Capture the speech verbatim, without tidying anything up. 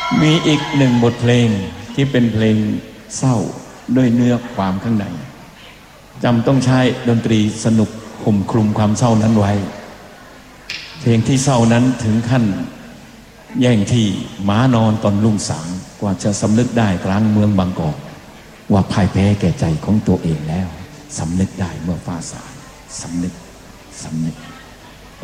มีอีกหนึ่งบทเพลงที่เป็นเพลงเศร้าด้วยเนื้อความข้างในจำต้องใช้ดนตรีสนุกห่มคลุมความเศร้านั้นไว้เพลงที่เศร้านั้นถึงขั้นแย่งที่ม้านอนตอนรุ่งสางกว่าจะสำนึกได้กลางเมืองบางกอกว่าพ่ายแพ้แก่ใจของตัวเองแล้วสำนึกได้เมื่อฟ้าสางสำนึกสำนึก